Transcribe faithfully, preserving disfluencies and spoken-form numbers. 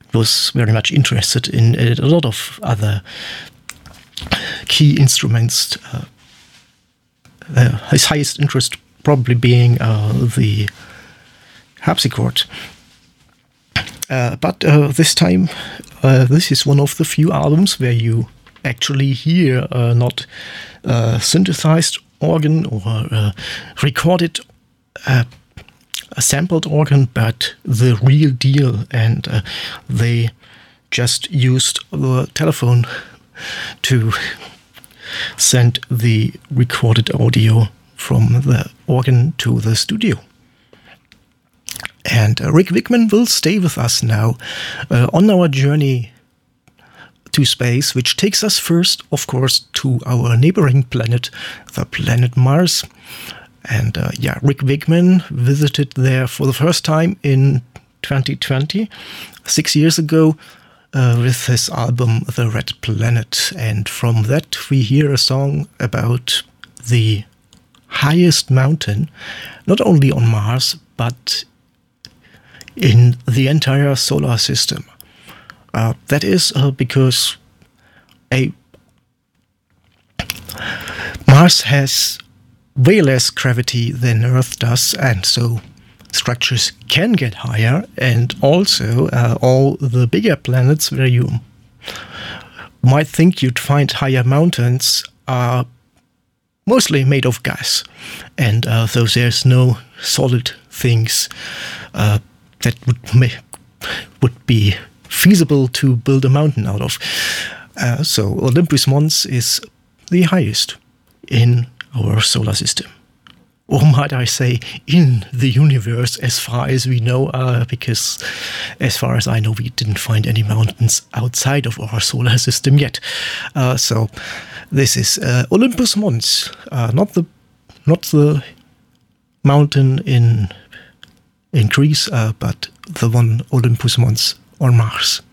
was very much interested in a lot of other key instruments. Uh, uh, his highest interest probably being uh, the harpsichord. Uh, but uh, this time, uh, this is one of the few albums where you actually hear uh, not uh, synthesized organ or uh, recorded uh, a sampled organ, but the real deal, and uh, they just used the telephone to send the recorded audio from the organ to the studio. And uh, Rick Wigman will stay with us now uh, on our journey to space, which takes us first, of course, to our neighboring planet, the planet Mars. And uh, yeah, Rick Wigman visited there for the first time in twenty twenty, six years ago, uh, with his album The Red Planet. And from that we hear a song about the highest mountain, not only on Mars, but in the entire solar system. Uh, that is uh, because a Mars has way less gravity than Earth does, and so structures can get higher, and also uh, all the bigger planets where you might think you'd find higher mountains are mostly made of gas, and uh, so there's no solid things uh, that would make, would be feasible to build a mountain out of. Uh, so Olympus Mons is the highest in our solar system. Or might I say, in the universe, as far as we know, uh, because as far as I know, we didn't find any mountains outside of our solar system yet. Uh, so this is uh, Olympus Mons, uh, not the not the mountain in in Greece, uh, but the one Olympus Mons on Mars.